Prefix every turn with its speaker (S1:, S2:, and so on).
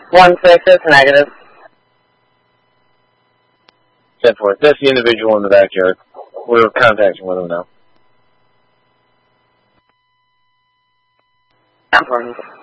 S1: 1-6, it's negative.
S2: 10-4. That's the individual in the backyard. We're contacting with him now.
S1: 10-4.